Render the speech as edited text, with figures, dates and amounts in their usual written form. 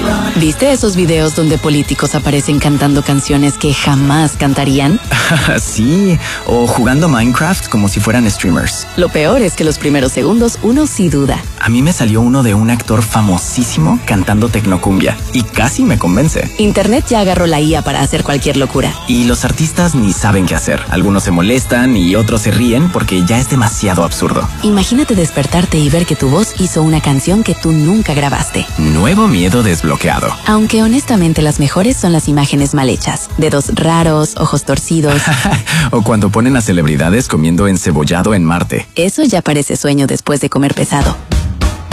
¿Viste esos videos donde políticos aparecen cantando canciones que jamás cantarían? Sí, o jugando Minecraft como si fueran streamers. Lo peor es que los primeros segundos uno sí duda. A mí me salió uno de un actor famosísimo cantando tecnocumbia y casi me convence. Internet ya agarró la IA para hacer cualquier locura. Y los artistas ni saben qué hacer. Algunos se molestan y otros se ríen porque ya es demasiado absurdo. Imagínate despertarte y ver que tu voz hizo una canción que tú nunca grabaste. Nuevo miedo desbloqueado. Aunque honestamente las mejores son las imágenes mal hechas. Dedos raros, ojos torcidos. O cuando ponen a celebridades comiendo encebollado en Marte. Eso ya parece sueño después de comer pesado.